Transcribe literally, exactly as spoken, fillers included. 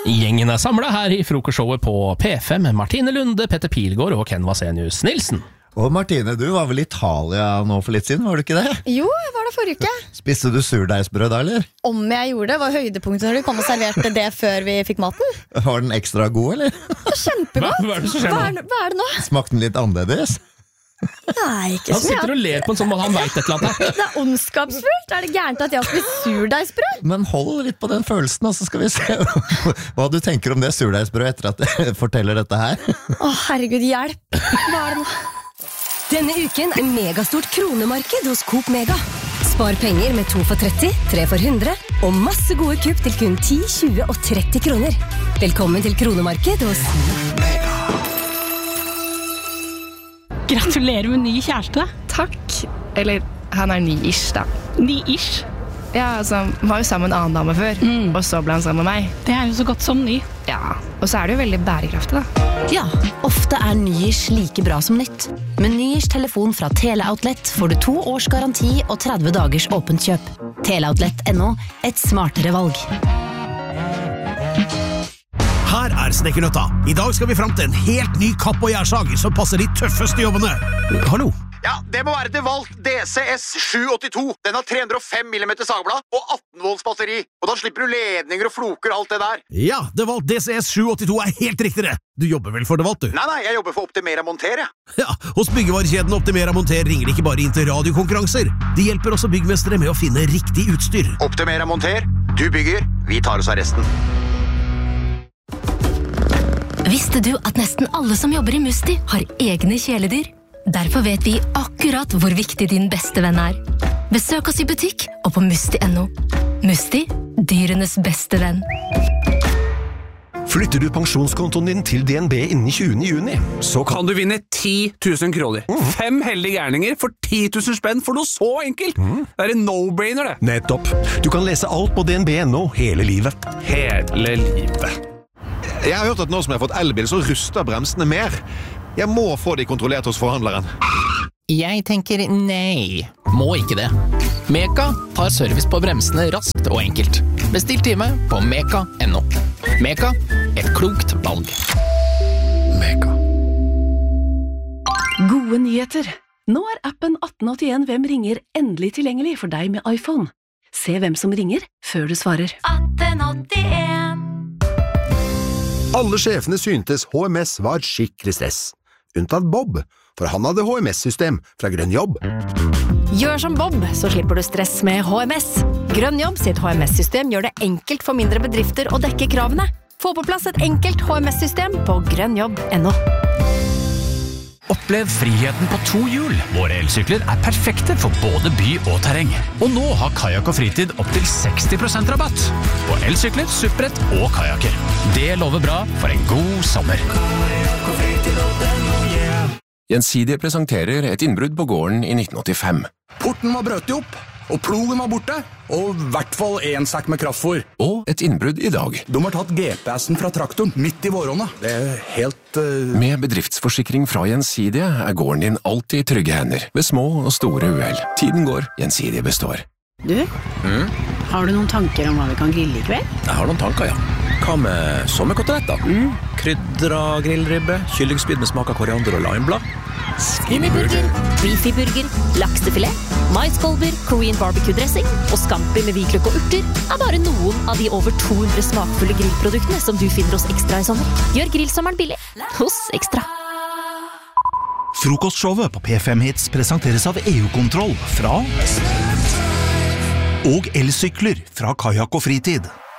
Gjengen er samlet her i frokostshowet på P fem. Martine Lunde, Petter Pilgaard og Ken Vasenius Nilsen. Og Martine, du var vel i Italia nå for litt siden, var du ikke det? Jo, jeg var det forrige uke. Spiste du surdeigsbrød da, eller? Om jeg gjorde det, var høydepunktet når du kom og serverte det før vi fikk maten. Var den ekstra god, eller? Kjempegodt. Hva, hva er det som skjer hva, nå? er, hva er det nå? Smakte den litt annerledes? Nei, ikke Han så mye. sitter og ler på en sånn måte han vet et eller annet her. Det er ondskapsfullt. Er det gærent at jeg har spist surdeigsbrød? Men hold litt på den følelsen, og så skal vi se hva du tenker om det surdeigsbrød etter at jeg forteller dette her. Å, herregud, hjelp. Hva er det nå? Denne uken er megastort kronemarked hos Coop Mega. Spar penger med to for tretti, tre for hundre, og masse gode kupp til kun ti, tjue og tretti kroner. Velkommen til kronemarked hos Mega. Gratulerer med ny kjæreste. Takk. Eller, han er ny-ish da. Ny-ish. Ja, altså, han var jo sammen med en annen dame før, Mm. og så ble han sammen med meg. Det er jo så godt som ny. Ja, og så er det jo veldig bærekraftig da. Ja, ofte er Nyish like bra som nytt. Med Nyish telefon fra Teleoutlet får du to års garanti og tretti dagers åpent kjøp. Teleoutlet punktum no, et smartere valg. Her er Snekkernøtta. I dag skal vi frem til en helt ny kapp- og gjærsag som passer de tøffeste jobbene. Hallo? Ja, det må være til Valgt D C S sju åttito. Den har tre hundre og fem millimeter sagblad og atten volts batteri. Og da slipper du ledninger og floker og alt det der. Ja, det valgt D C S sju åttito er helt riktig det. Du jobber vel for det valgt, du? Nei, nei, jeg jobber for Optimera Monter, jeg. Ja, hos byggevarekjeden Optimera Monter ringer de ikke bare inn til radiokonkurranser. De hjelper også byggmestere med å finne riktig utstyr. Optimera Monter, du bygger, vi tar oss av resten. Visste du at nesten alle som jobber i Musti har egne kjæledyr? Derfor vet vi akkurat hvor viktig din beste venn er. Besøk oss i butikk og på musti punktum no. Musti, dyrenes beste venn. Flytter du pensjonskontoen din til D N B innen tjuende juni, så kan Kan du vinne ti tusen kroner. Mm. Fem heldige gærninger for ti tusen spenn for noe så enkelt. Mm. Det er en no-brainer, det. Nettopp. Du kan lese alt på D N B punktum no hele livet. Hele livet. Jeg har hørt at nå som jeg har fått elbil, så ruster bremsene mer. Jeg må få de kontrollert hos forhandleren. Jeg tenker nei. Må ikke det. Meka tar service på bremsene raskt og enkelt. Bestill time på meka punktum no. Meka, et klokt valg. Meka. Gode nyheter. Nå er appen atten åttien Hvem ringer endelig tilgjengelig for deg med iPhone. Se hvem som ringer før du svarer. atten åttien. Alle sjefene syntes H M S var skikkelig stress. Unntatt Bob, for han hadde H M S-system fra Grønn Jobb. Gjør som Bob, så slipper du stress med H M S. Grønn Jobb sitt H M S-system gjør det enkelt for mindre bedrifter å dekke kravene. Få på plass et enkelt H M S-system på grønnjobb punktum no. Opplev friheten på to hjul. Våre elsykler er perfekte for både by og terreng. Og nå har Kajak og Fritid opp til seksti prosent rabatt på elsykler, supprett og kajaker. Det lover bra for en god sommer. Gjensidige presenterer et innbrudd på gården i nitten åttifem. Porten var brøt opp, og plogen var borte, og i hvert fall en sekk med kraftfôr. Og et innbrudd i dag. De har tatt G P S-en fra traktoren midt i vårhånda. Det er helt... Uh... Med bedriftsforsikring fra Gjensidige er gården din alltid i trygge hender, ved små og store uhell. Tiden går, Gjensidige består. Du, mm? Har du noen tanker om hva vi kan grille i kveld? Jeg har noen tanker, ja. Hva med sommerkoteletter? Mm. Krydra grillribbe, kyllingspyd med smak av koriander og limeblad. Skinnyburger, beefy-burger, laksefilet, maiskolber, Korean barbecue-dressing og scampi med hvitløk og urter er bare noen av de over to hundre smakfulle grillproduktene som du finner hos Ekstra i sommer. Gjør grillsommeren billig hos Ekstra. Frokostshowet på P fem Hits presenteres av E U-kontroll fra og elsykler fra Kajak og Fritid.